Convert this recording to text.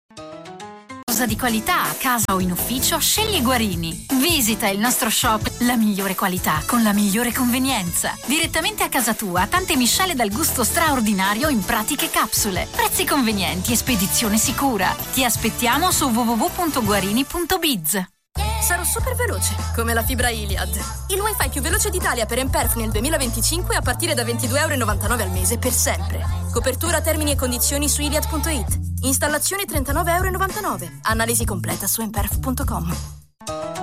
Di qualità a casa o in ufficio, scegli Guarini. Visita il nostro shop, la migliore qualità con la migliore convenienza. Direttamente a casa tua, tante miscele dal gusto straordinario in pratiche capsule. Prezzi convenienti e spedizione sicura. Ti aspettiamo su www.guarini.biz. Sarò super veloce, come la fibra Iliad. Il wifi più veloce d'Italia per Emperf nel 2025 a partire da €22,99 al mese per sempre. Copertura, termini e condizioni su iliad.it. Installazione €39,99. Analisi completa su emperf.com.